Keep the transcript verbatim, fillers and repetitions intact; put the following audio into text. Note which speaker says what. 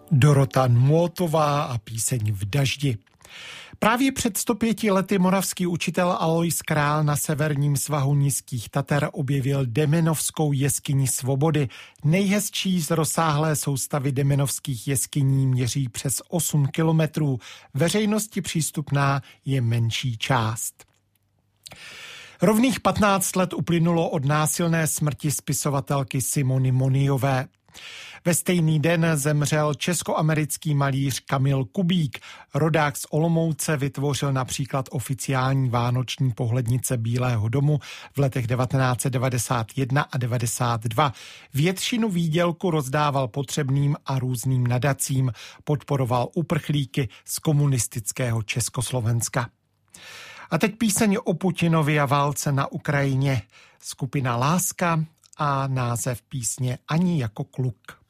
Speaker 1: Dorota Nmótová a píseň V daždi. Právě před sto pěti lety moravský učitel Alois Král na severním svahu Nízkých Tater objevil Demenovskou jeskyni Svobody. Nejhezčí z rozsáhlé soustavy demenovských jeskyní měří přes osm kilometrů. Veřejnosti přístupná je menší část. Rovných patnáct let uplynulo od násilné smrti spisovatelky Simony Moniové. Ve stejný den zemřel českoamerický malíř Kamil Kubík. Rodák z Olomouce vytvořil například oficiální vánoční pohlednice Bílého domu v letech devatenáct set devadesát jedna a devadesát dva. Většinu výdělku rozdával potřebným a různým nadacím, podporoval uprchlíky z komunistického Československa. A teď píseň o Putinovi a válce na Ukrajině. Skupina Láska a název písně Ani jako kluk.